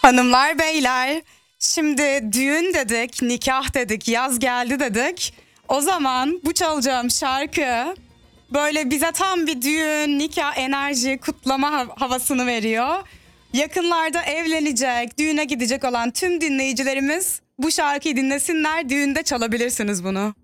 Hanımlar beyler, şimdi düğün dedik, nikah dedik, yaz geldi dedik. O zaman bu çalacağım şarkı böyle bize tam bir düğün, nikah, enerji, kutlama havasını veriyor. Yakınlarda evlenecek, düğüne gidecek olan tüm dinleyicilerimiz bu şarkıyı dinlesinler, düğünde çalabilirsiniz bunu.